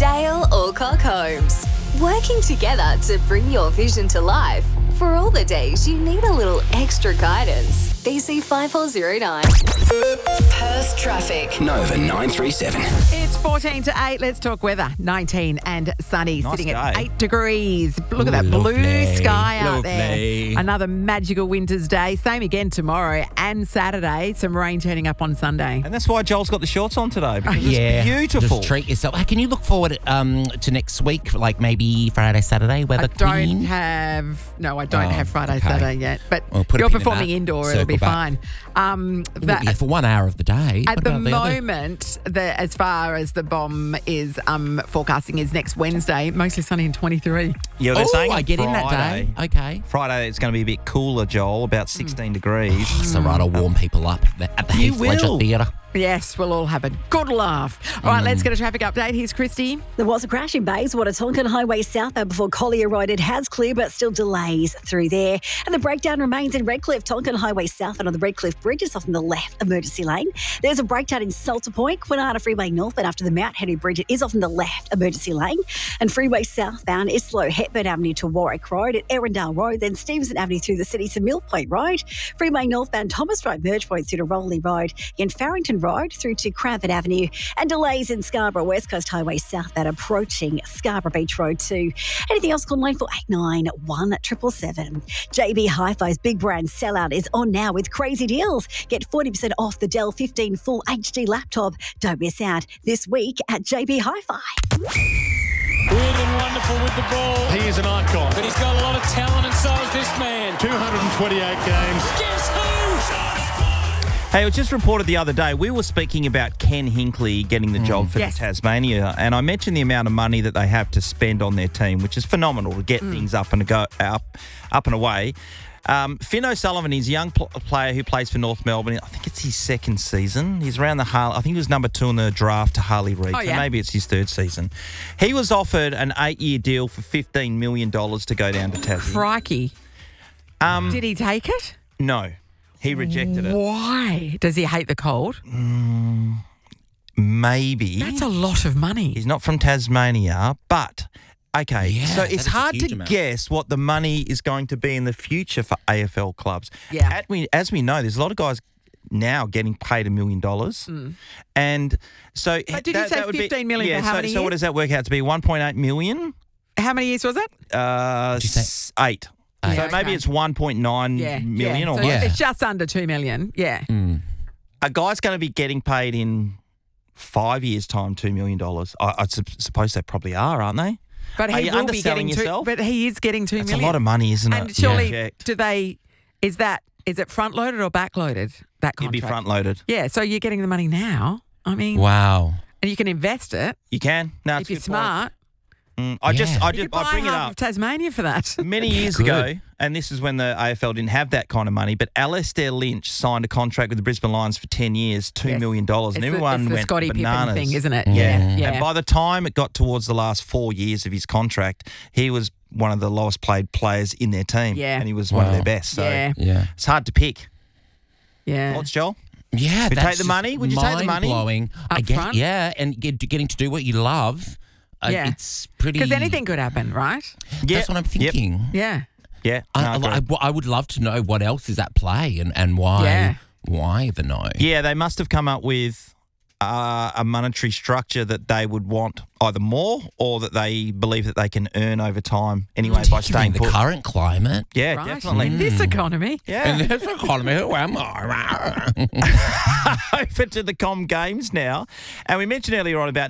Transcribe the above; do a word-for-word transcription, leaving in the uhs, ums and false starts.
Dale Alcock Homes. Working together to bring your vision to life. For all the days you need a little extra guidance. B C five four zero nine. Perth traffic. Nova nine three seven. It's fourteen to eight. Let's talk weather. nineteen and sunny, Nice sitting at day. eight degrees. Look at that blue Lovely. sky out Lovely. there. Another magical winter's day. Same again tomorrow and Saturday. Some rain turning up on Sunday. And that's why Joel's got the shorts on today, because Yeah, it's beautiful. Just treat yourself. Hey, can you look forward um, to next week, like maybe Friday, Saturday, weather I don't clean? have, no, I don't Oh, have Friday, okay. Saturday yet. But Well, put a you're pin in performing that. indoor, it'll be Circle back. fine. Um, Well, that, yeah, for one hour of the day. At What the about the other? moment, the, as far as the bomb is um, forecasting is next Wednesday, mostly sunny and twenty-three. Yeah, they're Oh, saying I on get in that Friday- day. Okay. Friday it's going to be a bit cooler, Joel, about sixteen degrees. So right, I'll warm people up at the You Heath Ledger will. Theatre. Yes, we'll all have a good laugh. All right, let's get a traffic update. Here's Christy. There was a crash in Bayswater, Tonkin Highway southbound before Collier Road. It has cleared, but still delays through there. And the breakdown remains in Redcliffe, Tonkin Highway southbound on the Redcliffe Bridge is off in the left emergency lane. There's a breakdown in Salter Point, Quinana Freeway northbound after the Mount Henry Bridge. It is off in the left emergency lane. And Freeway southbound is slow, Hepburn Avenue to Warwick Road at Erindale Road, then Stevenson Avenue through the city to Mill Point Road. Freeway northbound Thomas Road, Merge Point through to Rowley Road. In Farrington Road through to Cranford Avenue, and delays in Scarborough West Coast Highway southbound approaching Scarborough Beach Road too. Anything else, call nine four eight nine, one seven seven. J B Hi-Fi's big brand sellout is on now with crazy deals. Get forty percent off the Dell fifteen full H D laptop. Don't miss out this week at J B Hi-Fi. Weird and wonderful with the ball. He is an icon. But he's got a lot of talent, and so is this man. two hundred twenty-eight games. Guess who? Hey, it was just reported the other day, we were speaking about Ken Hinkley getting the job for Yes. Tasmania, and I mentioned the amount of money that they have to spend on their team, which is phenomenal to get things up and go up, up and away. Um, Finn O'Sullivan is a young pl- player who plays for North Melbourne. I think it's his second season. He's around the Harley. I think he was number two in the draft to Harley Reid. Oh, So yeah. maybe it's his third season. He was offered an eight-year deal for fifteen million dollars to go down to Tassie. Crikey. Um, Did he take it? no, he rejected it. Why? Does he hate the cold? Maybe. That's a lot of money. He's not from Tasmania, but okay. Yeah, so that it's is a hard huge to amount. guess what the money is going to be in the future for A F L clubs. Yeah. As we, as we know, there's a lot of guys now getting paid a million dollars, and so But did you say that would be- fifteen million yeah, for how so, many so what years? does that work out to be? one point eight million? How many years was it? Uh, you say- s- eight. Eight. So Yeah, maybe okay. it's one point nine Yeah. million yeah. or So what? Yeah. It's just under two million. Yeah. A guy's going to be getting paid in five years' time two million dollars. I, I sup- suppose they probably are, aren't they? But Are he you will be underselling getting two. yourself? But he is getting two That's million. a lot of money, isn't it? And surely, Reject. do they? Is that is it front loaded or back loaded? That It'd contract. be front loaded. Yeah. So you're getting the money now. I mean, Wow. and you can invest it You can. No, it's if a you're good point. smart. Mm, I just, Yeah. I You just, could buy I bring it half up. of Tasmania for that. Many years Good. ago, and this is when the A F L didn't have that kind of money, but Alistair Lynch signed a contract with the Brisbane Lions for ten years, two Yes. million dollars, and It's the- everyone it's the went Scottie Pippen bananas. thing, isn't it? Yeah. Yeah, yeah. And by the time it got towards the last four years of his contract, he was one of the lowest paid players in their team. Yeah. And he was one of Wow. their best. So Yeah. Yeah. it's hard to pick. Yeah. What's Joel? Yeah, Would you that's take the money? Would you take the money? Mind-blowing. I Up get, front? yeah, and get, getting to do what you love. Uh, Yeah. It's pretty. Because anything could happen, right? Yeah. That's what I'm Yep. thinking. Yeah. Yeah. I, No, I, agreed. I- I would love to know what else is at play and, and why. Yeah. Why the no? Yeah, they must have come up with uh, a monetary structure that they would want either more or that they believe that they can earn over time anyway by Particularly staying in the put. current climate. Yeah, Right. definitely. In this economy. Yeah. In this economy, who am I? Over to the Com Games now. And we mentioned earlier on about